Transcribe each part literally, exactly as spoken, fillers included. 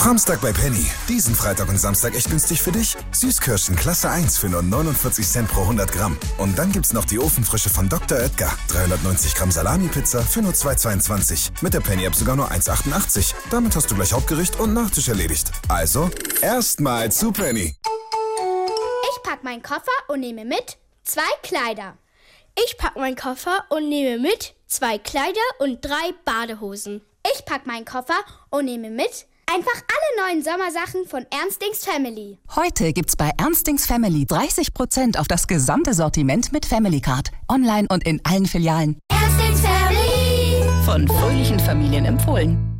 Samstag bei Penny. Diesen Freitag und Samstag echt günstig für dich. Süßkirschen Klasse eins für nur neunundvierzig Cent pro hundert Gramm. Und dann gibt's noch die Ofenfrische von Doktor Oetker. dreihundertneunzig Gramm Salami-Pizza für nur zwei Euro zweiundzwanzig. Mit der Penny-App sogar nur eins Euro achtundachtzig. Damit hast du gleich Hauptgericht und Nachtisch erledigt. Also, erstmal zu Penny. Ich pack meinen Koffer und nehme mit zwei Kleider. Ich pack meinen Koffer und nehme mit zwei Kleider und drei Badehosen. Ich pack meinen Koffer und nehme mit einfach alle neuen Sommersachen von Ernstings Family. Heute gibt's bei Ernstings Family dreißig Prozent auf das gesamte Sortiment mit Family Card. Online und in allen Filialen. Ernstings Family. Von fröhlichen Familien empfohlen.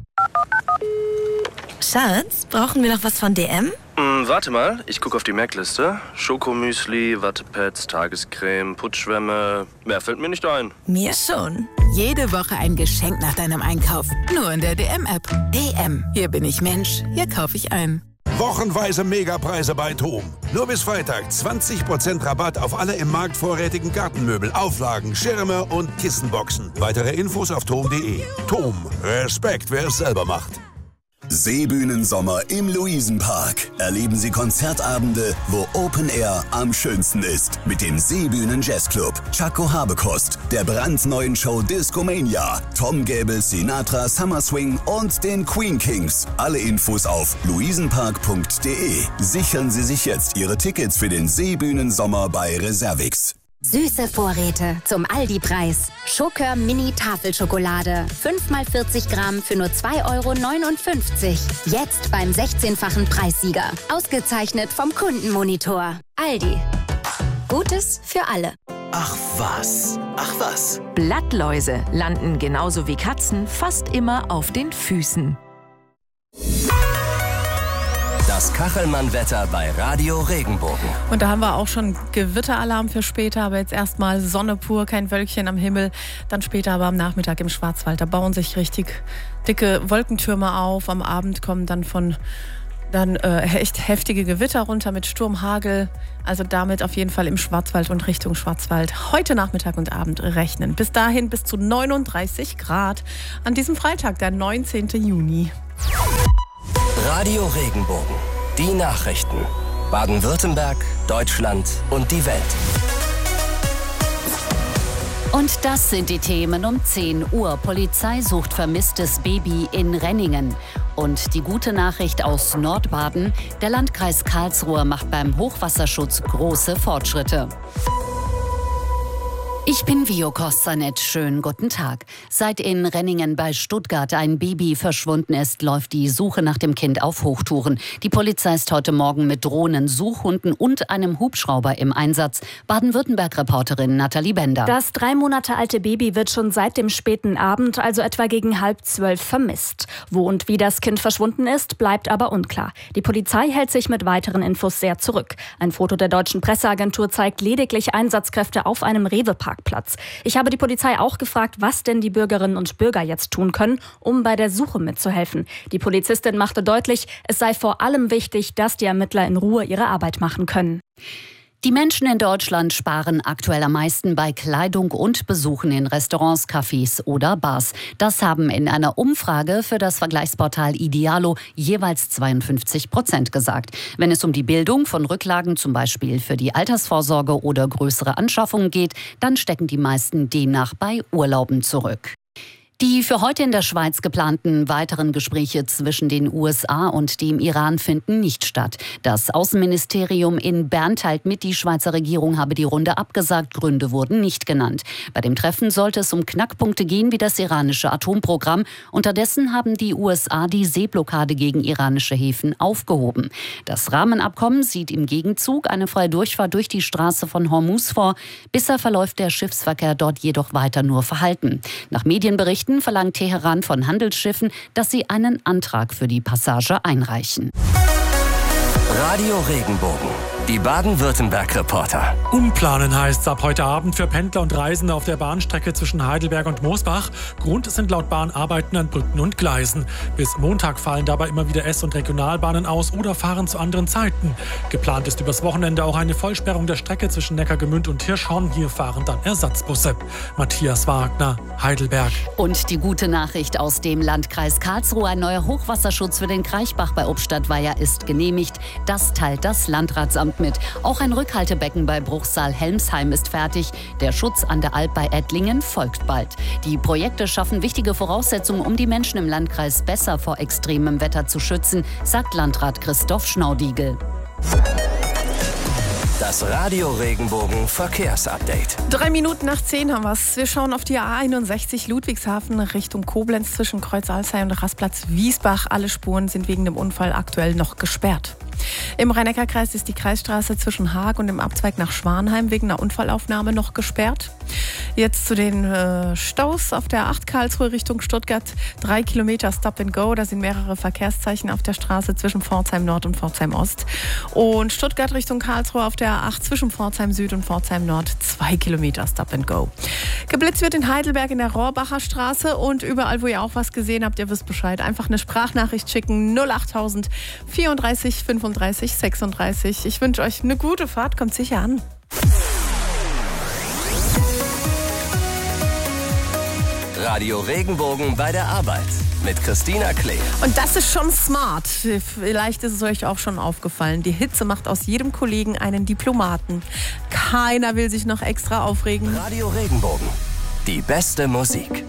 Schatz, brauchen wir noch was von D M? Mm, warte mal, ich gucke auf die Merkliste. Schokomüsli, Wattepads, Tagescreme, Putzschwämme. Mehr fällt mir nicht ein. Mir schon. Jede Woche ein Geschenk nach deinem Einkauf. Nur in der D M-App. D M. Hier bin ich Mensch. Hier kaufe ich ein. Wochenweise Megapreise bei TOM. Nur bis Freitag zwanzig Prozent Rabatt auf alle im Markt vorrätigen Gartenmöbel, Auflagen, Schirme und Kissenboxen. Weitere Infos auf tom punkt de. TOM. Respekt, wer es selber macht. Seebühnensommer im Luisenpark. Erleben Sie Konzertabende, wo Open Air am schönsten ist. Mit dem Seebühnen Jazzclub, Chaco Habekost, der brandneuen Show Discomania, Tom Gäbel, Sinatra, Summer Swing und den Queen Kings. Alle Infos auf luisenpark punkt de. Sichern Sie sich jetzt Ihre Tickets für den Seebühnensommer bei Reservix. Süße Vorräte zum Aldi-Preis. Schokör Mini Tafelschokolade. fünf mal vierzig Gramm für nur zwei Euro neunundfünfzig. Jetzt beim sechzehnfachen Preissieger. Ausgezeichnet vom Kundenmonitor. Aldi. Gutes für alle. Ach was, ach was. Blattläuse landen genauso wie Katzen fast immer auf den Füßen. Das Kachelmann-Wetter bei Radio Regenbogen. Und da haben wir auch schon Gewitteralarm für später, aber jetzt erstmal Sonne pur, kein Wölkchen am Himmel. Dann später aber am Nachmittag im Schwarzwald, da bauen sich richtig dicke Wolkentürme auf. Am Abend kommen dann von dann äh, echt heftige Gewitter runter mit Sturm, Hagel. Also damit auf jeden Fall im Schwarzwald und Richtung Schwarzwald heute Nachmittag und Abend rechnen. Bis dahin bis zu neununddreißig Grad an diesem Freitag, der neunzehnten Juni. Radio Regenbogen. Die Nachrichten. Baden-Württemberg, Deutschland und die Welt. Und das sind die Themen um zehn Uhr. Polizei sucht vermisstes Baby in Renningen. Und die gute Nachricht aus Nordbaden. Der Landkreis Karlsruhe macht beim Hochwasserschutz große Fortschritte. Ich bin Vio Kostanet. Schönen guten Tag. Seit in Renningen bei Stuttgart ein Baby verschwunden ist, läuft die Suche nach dem Kind auf Hochtouren. Die Polizei ist heute Morgen mit Drohnen, Suchhunden und einem Hubschrauber im Einsatz. Baden-Württemberg-Reporterin Nathalie Bender. Das drei Monate alte Baby wird schon seit dem späten Abend, also etwa gegen halb zwölf, vermisst. Wo und wie das Kind verschwunden ist, bleibt aber unklar. Die Polizei hält sich mit weiteren Infos sehr zurück. Ein Foto der deutschen Presseagentur zeigt lediglich Einsatzkräfte auf einem Rewe-Park. Platz. Ich habe die Polizei auch gefragt, was denn die Bürgerinnen und Bürger jetzt tun können, um bei der Suche mitzuhelfen. Die Polizistin machte deutlich, es sei vor allem wichtig, dass die Ermittler in Ruhe ihre Arbeit machen können. Die Menschen in Deutschland sparen aktuell am meisten bei Kleidung und Besuchen in Restaurants, Cafés oder Bars. Das haben in einer Umfrage für das Vergleichsportal Idealo jeweils zweiundfünfzig Prozent gesagt. Wenn es um die Bildung von Rücklagen, zum Beispiel für die Altersvorsorge oder größere Anschaffungen geht, dann stecken die meisten demnach bei Urlauben zurück. Die für heute in der Schweiz geplanten weiteren Gespräche zwischen den U S A und dem Iran finden nicht statt. Das Außenministerium in Bern teilt mit, die Schweizer Regierung habe die Runde abgesagt, Gründe wurden nicht genannt. Bei dem Treffen sollte es um Knackpunkte gehen wie das iranische Atomprogramm. Unterdessen haben die U S A die Seeblockade gegen iranische Häfen aufgehoben. Das Rahmenabkommen sieht im Gegenzug eine freie Durchfahrt durch die Straße von Hormuz vor. Bisher verläuft der Schiffsverkehr dort jedoch weiter nur verhalten. Nach Medienberichten verlangt Teheran von Handelsschiffen, dass sie einen Antrag für die Passage einreichen. Radio Regenbogen. Die Baden-Württemberg-Reporter. Umplanen heißt es ab heute Abend für Pendler und Reisende auf der Bahnstrecke zwischen Heidelberg und Moosbach. Grund sind laut Bahn Arbeiten an Brücken und Gleisen. Bis Montag fallen dabei immer wieder S- und Regionalbahnen aus oder fahren zu anderen Zeiten. Geplant ist übers Wochenende auch eine Vollsperrung der Strecke zwischen Neckargemünd und Hirschhorn. Hier fahren dann Ersatzbusse. Matthias Wagner, Heidelberg. Und die gute Nachricht aus dem Landkreis Karlsruhe. Ein neuer Hochwasserschutz für den Kraichbach bei Obstadtweier ist genehmigt. Das teilt das Landratsamt mit. Auch ein Rückhaltebecken bei Bruchsal-Helmsheim ist fertig. Der Schutz an der Alp bei Ettlingen folgt bald. Die Projekte schaffen wichtige Voraussetzungen, um die Menschen im Landkreis besser vor extremem Wetter zu schützen, sagt Landrat Christoph Schnaudigl. Das Radio Regenbogen Verkehrsupdate. Drei Minuten nach zehn haben wir es. Wir schauen auf die A einundsechzig Ludwigshafen Richtung Koblenz zwischen Kreuz Alzey und Rastplatz Wiesbach. Alle Spuren sind wegen dem Unfall aktuell noch gesperrt. Im Rhein-Neckar-Kreis ist die Kreisstraße zwischen Haag und dem Abzweig nach Schwanheim wegen einer Unfallaufnahme noch gesperrt. Jetzt zu den äh, Staus auf der A acht Karlsruhe Richtung Stuttgart. Drei Kilometer Stop and Go. Da sind mehrere Verkehrszeichen auf der Straße zwischen Pforzheim Nord und Pforzheim Ost. Und Stuttgart Richtung Karlsruhe auf der A acht zwischen Pforzheim Süd und Pforzheim Nord. Zwei Kilometer Stop and Go. Geblitzt wird in Heidelberg in der Rohrbacher Straße. Und überall, wo ihr auch was gesehen habt, ihr wisst Bescheid. Einfach eine Sprachnachricht schicken. null achttausend vierunddreißig fünfunddreißig sechsunddreißig. Ich wünsche euch eine gute Fahrt. Kommt sicher an. Radio Regenbogen bei der Arbeit mit Christina Klee. Und das ist schon smart. Vielleicht ist es euch auch schon aufgefallen. Die Hitze macht aus jedem Kollegen einen Diplomaten. Keiner will sich noch extra aufregen. Radio Regenbogen. Die beste Musik.